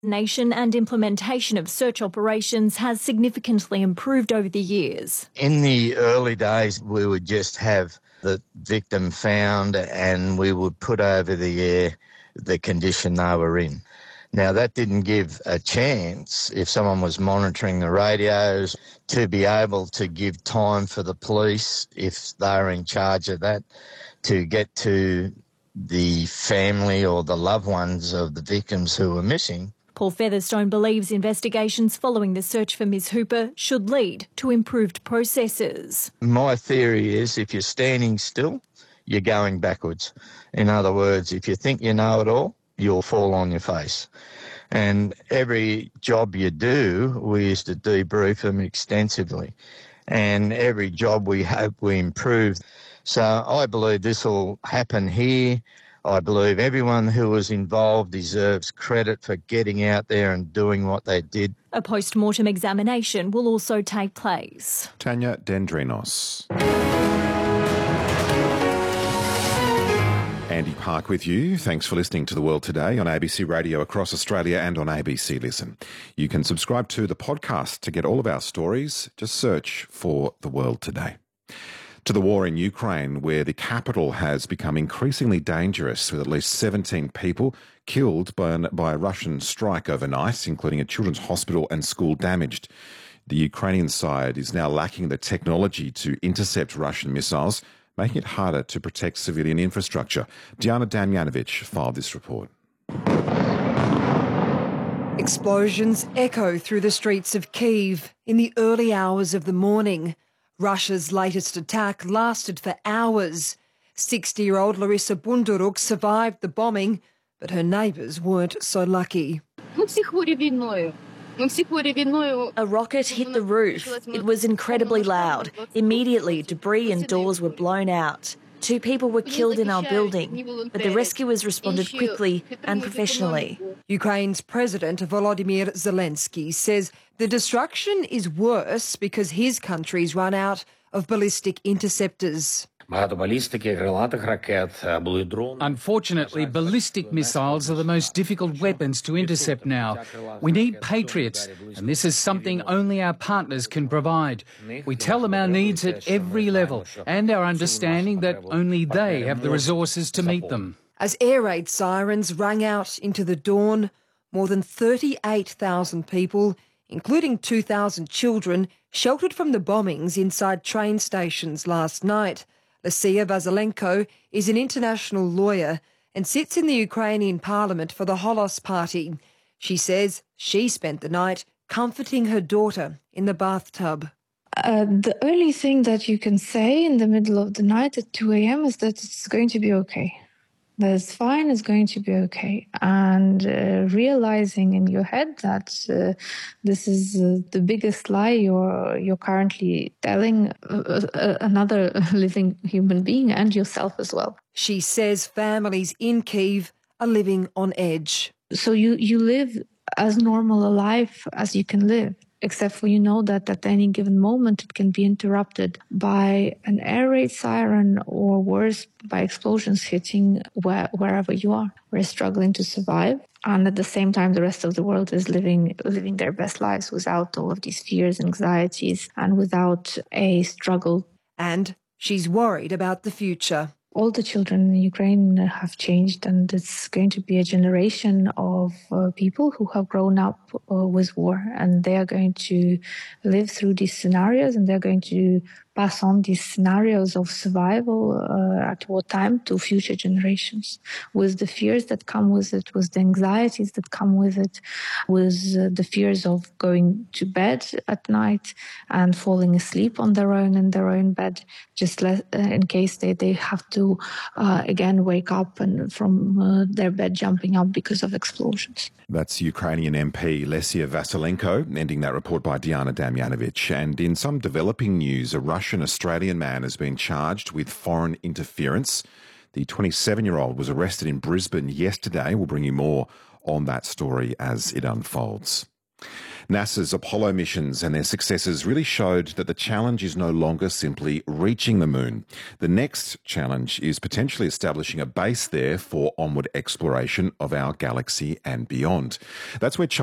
Nation and implementation of search operations has significantly improved over the years. In the early days, we would just have the victim found and we would put over the air the condition they were in. Now, that didn't give a chance, if someone was monitoring the radios, to be able to give time for the police, if they were in charge of that, to get to the family or the loved ones of the victims who were missing. Paul Featherstone believes investigations following the search for Ms Hooper should lead to improved processes. My theory is if you're standing still, you're going backwards. In other words, if you think you know it all, you'll fall on your face. And every job you do, we used to debrief them extensively. And every job we hope we improve. So I believe this will happen here. I believe everyone who was involved deserves credit for getting out there and doing what they did. A post-mortem examination will also take place. Tanya Dendrinos. Andy Park with you. Thanks for listening to The World Today on ABC Radio across Australia and on ABC Listen. You can subscribe to the podcast to get all of our stories. Just search for The World Today. To the war in Ukraine, where the capital has become increasingly dangerous, with at least 17 people killed by a Russian strike overnight, including a children's hospital and school damaged. The Ukrainian side is now lacking the technology to intercept Russian missiles, making it harder to protect civilian infrastructure. Diana Damjanovic filed this report. Explosions echo through the streets of Kyiv in the early hours of the morning. Russia's latest attack lasted for hours. 60-year-old Larissa Bunduruk survived the bombing, but her neighbours weren't so lucky. A rocket hit the roof. It was incredibly loud. Immediately, debris and doors were blown out. 2 people were killed in our building, but the rescuers responded quickly and professionally. Ukraine's President Volodymyr Zelensky says the destruction is worse because his country's run out of ballistic interceptors. Unfortunately, ballistic missiles are the most difficult weapons to intercept now. We need Patriots, and this is something only our partners can provide. We tell them our needs at every level and our understanding that only they have the resources to meet them. As air raid sirens rang out into the dawn, more than 38,000 people, including 2,000 children, sheltered from the bombings inside train stations last night. Lucia Vasylenko is an international lawyer and sits in the Ukrainian parliament for the Holos Party. She says she spent the night comforting her daughter in the bathtub. The only thing that you can say in the middle of the night at 2 a.m. is that it's going to be okay. That's fine, it's going to be okay. And realizing in your head that this is the biggest lie you're currently telling another living human being and yourself as well. She says families in Kyiv are living on edge. So you live as normal a life as you can live, except for you know that at any given moment it can be interrupted by an air raid siren or worse, by explosions hitting wherever you are. We're struggling to survive. And at the same time, the rest of the world is living their best lives without all of these fears, anxieties, and without a struggle. And she's worried about the future. All the children in Ukraine have changed, and it's going to be a generation of people who have grown up with war, and they are going to live through these scenarios, and they're going to pass on these scenarios of survival at wartime to future generations, with the fears that come with it, with the anxieties that come with it, with the fears of going to bed at night and falling asleep on their own in their own bed, just in case they have to again wake up and from their bed jumping up because of explosions. That's Ukrainian MP Lesia Vasylenko, ending that report by Diana Damjanovic. And in some developing news, a Russian-Australian man has been charged with foreign interference. The 27-year-old was arrested in Brisbane yesterday. We'll bring you more on that story as it unfolds. NASA's Apollo missions and their successes really showed that the challenge is no longer simply reaching the moon. The next challenge is potentially establishing a base there for onward exploration of our galaxy and beyond. That's where